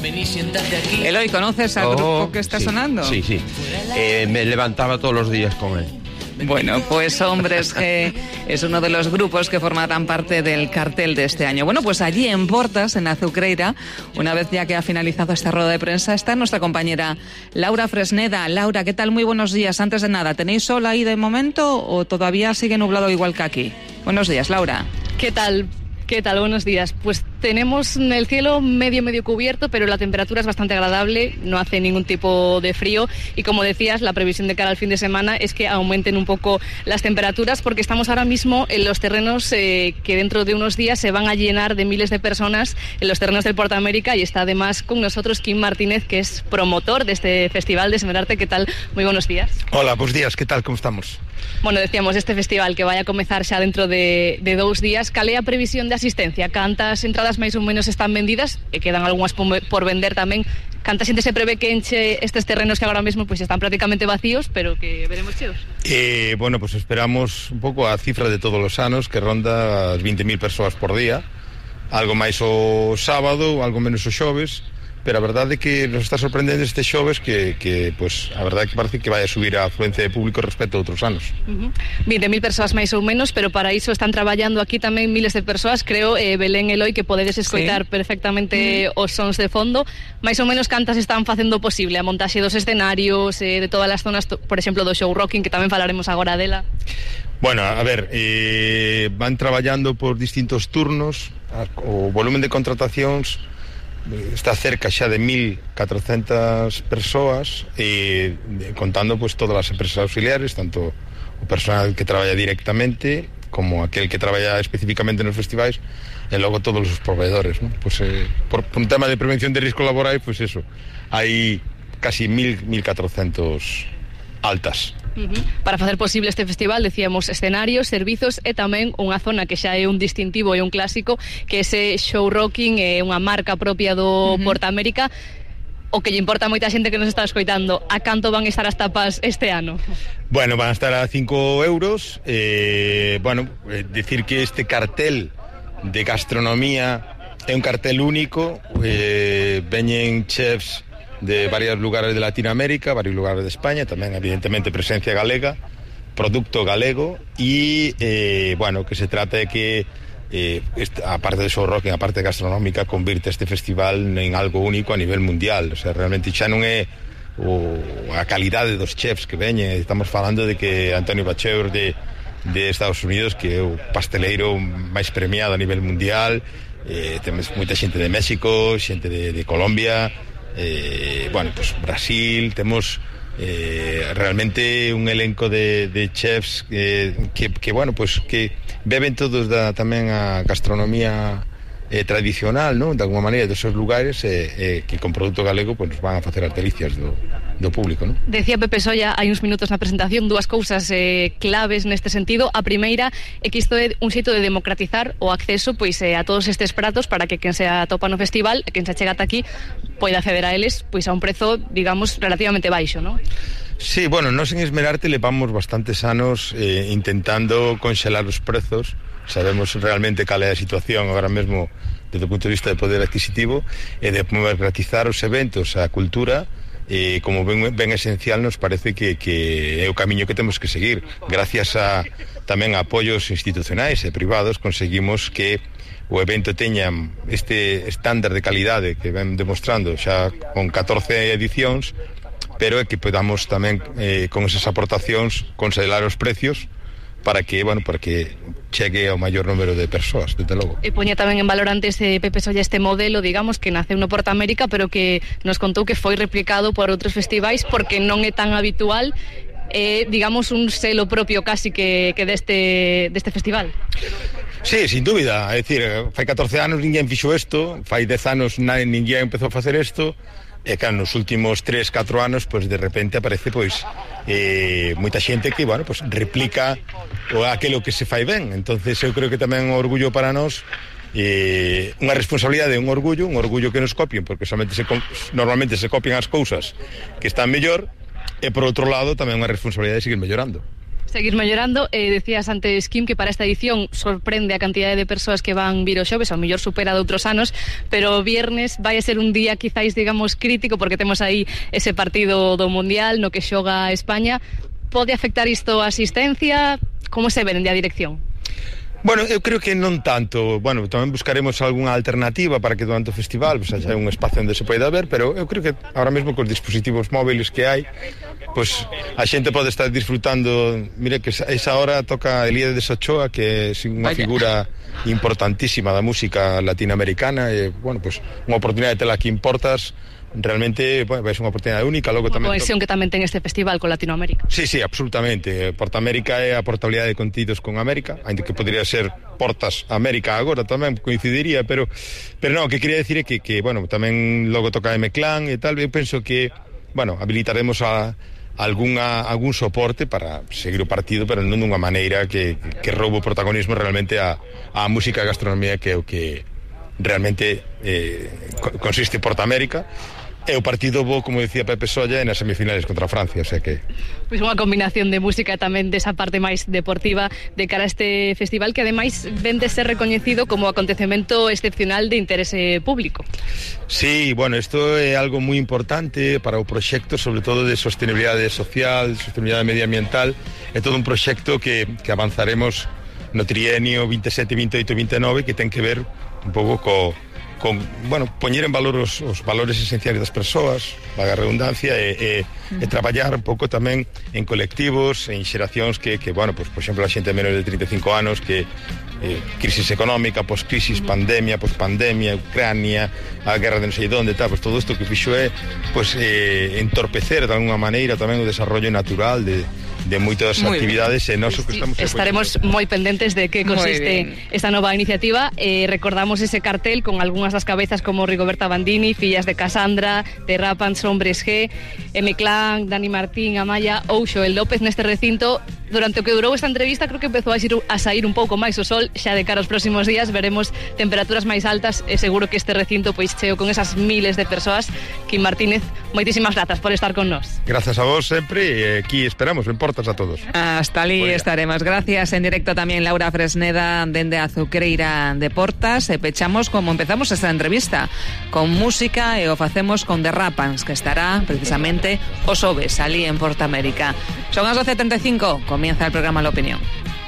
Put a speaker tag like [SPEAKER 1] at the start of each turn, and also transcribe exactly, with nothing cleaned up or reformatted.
[SPEAKER 1] Eloy, ¿conoces al
[SPEAKER 2] Oh,
[SPEAKER 1] grupo que está
[SPEAKER 2] sí,
[SPEAKER 1] sonando?
[SPEAKER 2] Sí, sí. Eh, me levantaba todos los días con él.
[SPEAKER 1] Bueno, pues Hombres G es uno de los grupos que formarán parte del cartel de este año. Bueno, pues allí en Portas, en Azucreira, una vez ya que ha finalizado esta rueda de prensa, está nuestra compañera Laura Fresneda. Laura, ¿qué tal? Muy buenos días. Antes de nada, ¿tenéis sol ahí de momento o todavía sigue nublado igual que aquí? Buenos días, Laura.
[SPEAKER 3] ¿Qué tal? ¿Qué tal? Buenos días. Pues tenemos el cielo medio medio cubierto, pero la temperatura es bastante agradable, no hace ningún tipo de frío y como decías, la previsión de cara al fin de semana es que aumenten un poco las temperaturas porque estamos ahora mismo en los terrenos eh, que dentro de unos días se van a llenar de miles de personas en los terrenos del Porta América y está además con nosotros Kim Martínez, que es promotor de este festival de Semerarte. ¿Qué tal? Muy buenos días.
[SPEAKER 4] Hola, buenos días, ¿qué tal? ¿Cómo estamos?
[SPEAKER 3] Bueno, decíamos, este festival que vaya a comezar xa dentro de, de dous días, cal é a previsión de asistencia? Cantas entradas máis ou menos están vendidas? E quedan algunhas por vender tamén. Canta xente se prevé que enche estes terrenos que agora mesmo pues, están prácticamente vacíos, pero que veremos cheos?
[SPEAKER 4] Eh, bueno, pues esperamos un pouco a cifra de todos os anos, que ronda as veinte mil persoas por día, algo máis o sábado, algo menos o xoves, pero a verdade é que nos está sorprendendo este xoves que, que pues, a verdade é que parece que vai a subir a afluencia de público respecto a outros anos.
[SPEAKER 3] Uh-huh. veinte mil persoas máis ou menos, pero para iso están traballando aquí tamén miles de persoas, creo, eh, Belén, Eloy, que podedes escoitar sí. perfectamente uh-huh. os sons de fondo. Máis ou menos cantas están facendo posible a montaxe dos escenarios, eh, de todas as zonas, por exemplo, do show rocking, que tamén falaremos agora dela.
[SPEAKER 4] Bueno, a ver, eh, van traballando por distintos turnos, o volumen de contratacións está cerca xa de mil catrocentas persoas e contando pues todas as empresas auxiliares, tanto o personal que traballa directamente como aquel que traballa especificamente nos festivais e logo todos os proveedores, ¿no? Pues, eh, por, por un tema de prevención de risco laboral, pues eso, hai casi mil, mil catrocentos altas.
[SPEAKER 3] Uh-huh. Para facer posible este festival, decíamos, escenarios, servizos e tamén unha zona que xa é un distintivo e un clásico, que ese show rocking é unha marca propia do uh-huh. Porta América. O que lle importa a moita xente que nos está escoitando, a canto van estar as tapas este ano?
[SPEAKER 4] Bueno, van a estar a cinco euros. Eh, bueno, eh, decir que este cartel de gastronomía é un cartel único. Eh, veñen chefs de varios lugares de Latinoamérica, varios lugares de España, tamén evidentemente presencia galega, producto galego e, eh, bueno, que se trata de que eh, esta, aparte de show rocking, a parte gastronómica, convirte este festival en algo único a nivel mundial. O sea, realmente xa non é o, a calidade dos chefs que veñen, estamos falando de que Antonio Bacheur de, de Estados Unidos, que é o pasteleiro máis premiado a nivel mundial, eh, temos moita xente de México, xente de, de Colombia, Eh, bueno, pues Brasil, temos eh, realmente un elenco de, de chefs eh, que, que, bueno, pues que beben todos da, tamén a gastronomía eh, tradicional, ¿no? De alguma maneira, desos lugares eh, eh, que con produto galego pues, nos van a facer as delicias do, do público, ¿no?
[SPEAKER 3] Decía Pepe Solla hai uns minutos na presentación dúas cousas eh, claves neste sentido. A primeira é que isto é un xeito de democratizar o acceso pois eh, a todos estes pratos para que quen se atopa no festival e quen se chega ata aquí poida acceder a eles pois a un prezo, digamos, relativamente baixo, ¿no?
[SPEAKER 4] Sí, bueno, nos en Esmerarte levamos bastantes anos eh, intentando conxelar os prezos. Sabemos realmente cal é a situación agora mesmo desde o punto de vista de poder adquisitivo e de democratizar os eventos, a cultura, e como ben, ben esencial nos parece que, que é o camiño que temos que seguir. Gracias a tamén a apoios institucionais e privados conseguimos que o evento teña este estándar de calidade que ven demostrando xa con catorce edicións, pero é que podamos tamén eh, con esas aportacións considerar os precios para que, bueno, para que chegue ao maior número de persoas, desde logo.
[SPEAKER 3] E poña tamén en valor antes eh, Pepe Solla este modelo, digamos, que naceu no Porta América, pero que nos contou que foi replicado por outros festivais porque non é tan habitual, eh, digamos, un selo propio casi que, que deste, deste festival.
[SPEAKER 4] Sí, sin dúbida, é dicir, fai catorce anos ninguén fixo isto, fai dez anos ninguén empezou a facer isto, e claro, nos últimos tres, catro anos, pois de repente aparece pois eh, moita xente que, bueno, pois replica o aquilo que se fai ben. Entonces eu creo que tamén é un orgullo para nós, eh, unha responsabilidade e un orgullo, un orgullo que nos copien, porque solamente se, normalmente se copian as cousas que están mellor, e por outro lado tamén unha responsabilidade de seguir mellorando.
[SPEAKER 3] Seguir mellorando. Eh, decías antes, Kim, que para esta edición sorprende a cantidade de persoas que van vir o xoves, ao mellor supera de outros anos, pero o viernes vai a ser un día quizáis, digamos, crítico, porque temos aí ese partido do Mundial no que xoga España. Pode afectar isto a asistencia? Como se ven de a dirección?
[SPEAKER 4] Bueno, eu creo que non tanto. Bueno, tamén buscaremos algunha alternativa para que durante o festival pues, haya un espacio onde se poida ver, pero eu creo que ahora mesmo cos dispositivos móviles que hai, pues a xente pode estar disfrutando. Mire que esa hora toca Elías Ochoa, que é unha figura importantísima da música latinoamericana, e, bueno, pues unha oportunidade de tela que importas. Realmente, bueno, é unha oportunidade única. Logo tamén
[SPEAKER 3] conexión que tamén ten este festival con Latinoamérica.
[SPEAKER 4] Sí, sí, absolutamente. Portamérica é a portabilidade de contidos con América, ainda que podría ser Portas América agora tamén coincidiría, pero pero non, o que quería decir é que, que bueno, tamén logo toca M-Clan e tal. Eu penso que, bueno, habilitaremos a algunha, algún soporte para seguir o partido, pero non dunha maneira que, que roubo protagonismo realmente a, a música e a gastronomía, que é o que realmente eh, consiste en Portamérica. E o partido bo, como decía Pepe Solla, nas semifinales contra Francia, o sea que...
[SPEAKER 3] Pois unha combinación de música tamén desa parte máis deportiva de cara a este festival, que ademais ven de ser recoñecido como acontecemento excepcional de interese público.
[SPEAKER 4] Sí, bueno, isto é algo moi importante para o proxecto, sobre todo de sostenibilidade social, de sostenibilidade medioambiental. É todo un proxecto que, que avanzaremos no trienio vinte e sete, vinte e oito, vinte e nove, que ten que ver un pouco co... con, bueno, poñer en valor os, os valores esenciais das persoas, vaga a redundancia, e, e, e traballar un pouco tamén en colectivos, en xeracións que, que bueno, pues, por exemplo, a xente menos de trinta e cinco anos, que eh, crisis económica, poscrisis, pandemia, pospandemia, Ucrania, a guerra de non sei donde, tal, pues todo isto que fixo é pues, eh, entorpecer de alguna maneira tamén o desarrollo natural de de moitas actividades e nós que estamos...
[SPEAKER 3] Estaremos moi pendentes de que consiste esta nova iniciativa. Eh, recordamos ese cartel con algunhas das cabezas como Rigoberta Bandini, Fillas de Casandra, de Rapans, Hombres G, M-Clan, Dani Martín, Amaya ou Xoel López neste recinto. Durante o que durou esta entrevista creo que empezou a, xir, a sair un pouco máis o sol. Xa de cara aos próximos días veremos temperaturas máis altas e seguro que este recinto pois cheo con esas miles de persoas. Kim Martínez, moitísimas grazas por estar con nós.
[SPEAKER 4] Grazas a vos sempre e aquí esperamos en Portas a todos.
[SPEAKER 1] Hasta ali estaremos. Gracias. En directo también Laura Fresneda dende Azucreira de Portas. E pechamos como empezamos esta entrevista, con música, e o facemos con The Rapans, que estará precisamente o xoves ali en Portamérica. Son as doce e treinta e cinco. Comienza el programa La Opinión.